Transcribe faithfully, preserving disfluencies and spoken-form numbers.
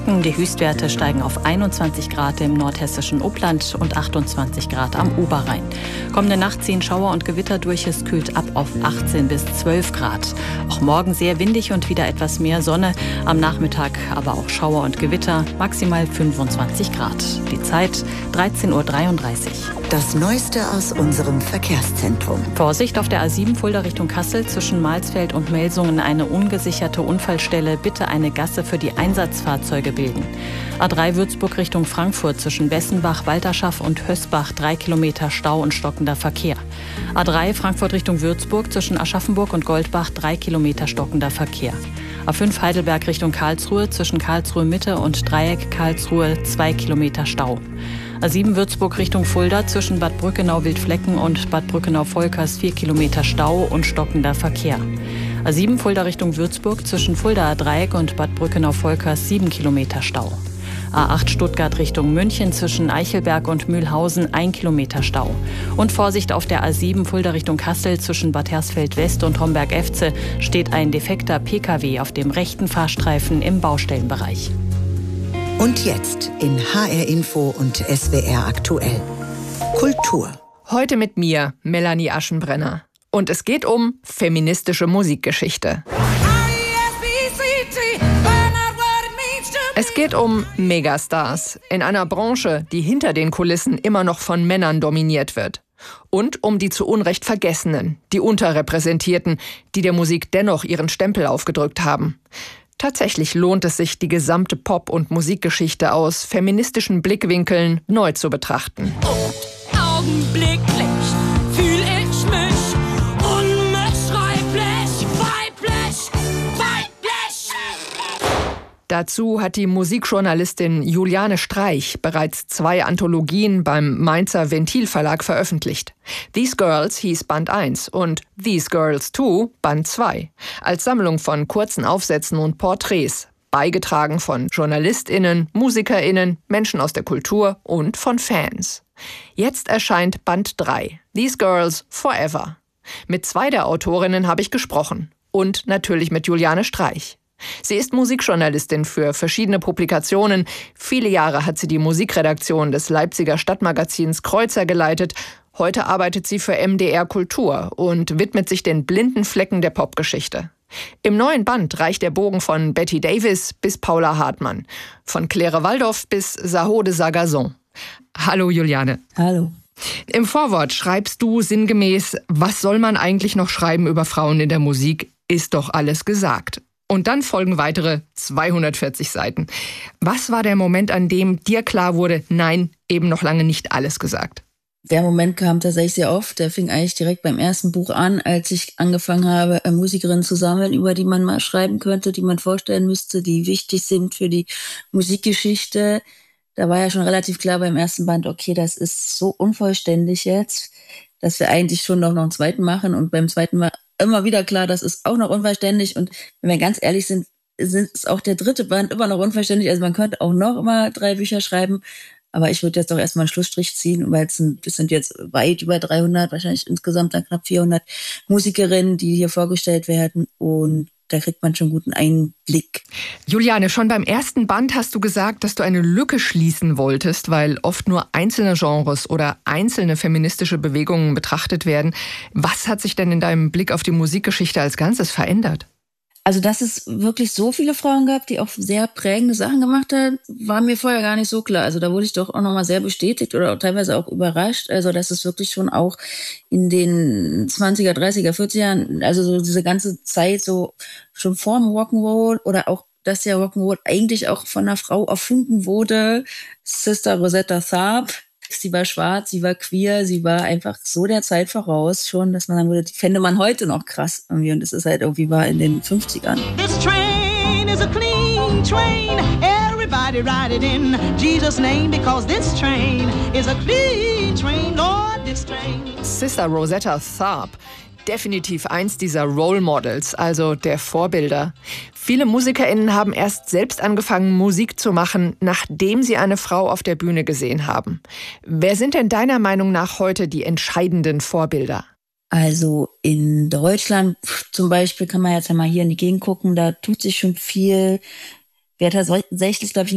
trocken. Die Höchstwerte steigen auf einundzwanzig Grad im nordhessischen Upland und achtundzwanzig Grad am Oberrhein. Kommende Nacht ziehen Schauer und Gewitter durch. Es kühlt ab auf achtzehn bis zwölf Grad. Auch morgen sehr windig und wieder etwas mehr Sonne. Am Nachmittag aber auch Schauer und Gewitter. Maximal fünfundzwanzig Grad. Die Zeit dreizehn Uhr dreiunddreißig. Das Neueste aus unserem Verkehrszentrum. Vorsicht auf der A sieben Fulda Richtung Kassel zwischen Malsfeld und Melsungen eine ungesicherte Unfallstelle. Bitte eine Gasse für die Einsatzfahrzeuge bilden. A drei Würzburg Richtung Frankfurt zwischen Bessenbach, Walterschaff und Hösbach drei Kilometer Stau und stockender Verkehr. A drei Frankfurt Richtung Würzburg zwischen Aschaffenburg und Goldbach drei Kilometer stockender Verkehr. A fünf Heidelberg Richtung Karlsruhe zwischen Karlsruhe Mitte und Dreieck Karlsruhe zwei Kilometer Stau. A sieben Würzburg Richtung Fulda zwischen Bad Brückenau-Wildflecken und Bad Brückenau-Volkers vier Kilometer Stau und stockender Verkehr. A sieben Fulda Richtung Würzburg zwischen Fuldaer Dreieck und Bad Brückenau-Volkers sieben Kilometer Stau. A acht Stuttgart Richtung München zwischen Eichelberg und Mühlhausen ein Kilometer Stau. Und Vorsicht auf der A sieben Fulda Richtung Kassel zwischen Bad Hersfeld West und Homberg-Efze steht ein defekter P K W auf dem rechten Fahrstreifen im Baustellenbereich. Und jetzt in H R Info und S W R aktuell. Kultur. Heute mit mir, Melanie Aschenbrenner. Und es geht um feministische Musikgeschichte. Es geht um Megastars in einer Branche, die hinter den Kulissen immer noch von Männern dominiert wird. Und um die zu Unrecht Vergessenen, die Unterrepräsentierten, die der Musik dennoch ihren Stempel aufgedrückt haben. Tatsächlich lohnt es sich, die gesamte Pop- und Musikgeschichte aus feministischen Blickwinkeln neu zu betrachten. Und augenblicklich fühl ich mich unbeschreiblich weiblich, weiblich. Dazu hat die Musikjournalistin Juliane Streich bereits zwei Anthologien beim Mainzer Ventil Verlag veröffentlicht. These Girls hieß Band eins und These Girls zwei Band zwei. Als Sammlung von kurzen Aufsätzen und Porträts, beigetragen von JournalistInnen, MusikerInnen, Menschen aus der Kultur und von Fans. Jetzt erscheint Band drei, These Girls Forever. Mit zwei der Autorinnen habe ich gesprochen und natürlich mit Juliane Streich. Sie ist Musikjournalistin für verschiedene Publikationen. Viele Jahre hat sie die Musikredaktion des Leipziger Stadtmagazins Kreuzer geleitet. Heute arbeitet sie für M D R Kultur und widmet sich den blinden Flecken der Popgeschichte. Im neuen Band reicht der Bogen von Betty Davis bis Paula Hartmann, von Claire Waldoff bis Saho de Sagazon. Hallo Juliane. Hallo. Im Vorwort schreibst du sinngemäß, was soll man eigentlich noch schreiben über Frauen in der Musik? Ist doch alles gesagt. Und dann folgen weitere zweihundertvierzig Seiten. Was war der Moment, an dem dir klar wurde, nein, eben noch lange nicht alles gesagt? Der Moment kam tatsächlich sehr oft. Der fing eigentlich direkt beim ersten Buch an, als ich angefangen habe, Musikerinnen zu sammeln, über die man mal schreiben könnte, die man vorstellen müsste, die wichtig sind für die Musikgeschichte. Da war ja schon relativ klar beim ersten Band, okay, das ist so unvollständig jetzt, dass wir eigentlich schon noch, noch einen zweiten machen. Und beim zweiten war immer wieder klar, das ist auch noch unverständlich. Und wenn wir ganz ehrlich sind, ist auch der dritte Band immer noch unverständlich. Also man könnte auch noch immer drei Bücher schreiben. Aber ich würde jetzt doch erstmal einen Schlussstrich ziehen, weil es sind, das sind jetzt weit über dreihundert, wahrscheinlich insgesamt dann knapp vierhundert Musikerinnen, die hier vorgestellt werden. Und da kriegt man schon guten Einblick. Juliane, schon beim ersten Band hast du gesagt, dass du eine Lücke schließen wolltest, weil oft nur einzelne Genres oder einzelne feministische Bewegungen betrachtet werden. Was hat sich denn in deinem Blick auf die Musikgeschichte als Ganzes verändert? Also, dass es wirklich so viele Frauen gab, die auch sehr prägende Sachen gemacht haben, war mir vorher gar nicht so klar. Also da wurde ich doch auch nochmal sehr bestätigt oder auch teilweise auch überrascht. Also dass es wirklich schon auch in den zwanziger, dreißiger, vierziger Jahren, also so diese ganze Zeit so schon vorm Rock'n'Roll oder auch, dass ja Rock'n'Roll eigentlich auch von einer Frau erfunden wurde. Sister Rosetta Tharpe. Sie war schwarz, sie war queer, sie war einfach so der Zeit voraus schon, dass man sagen würde, die fände man heute noch krass irgendwie. Und das ist halt irgendwie war in den fünfzigern. This train is a clean train. Everybody ride it in Jesus' name, because this train is a clean train. Lord, this train. Sister Rosetta Tharpe. Definitiv eins dieser Role Models, also der Vorbilder. Viele MusikerInnen haben erst selbst angefangen, Musik zu machen, nachdem sie eine Frau auf der Bühne gesehen haben. Wer sind denn deiner Meinung nach heute die entscheidenden Vorbilder? Also in Deutschland zum Beispiel kann man jetzt einmal hier in die Gegend gucken, da tut sich schon viel. Wer tatsächlich, glaube ich,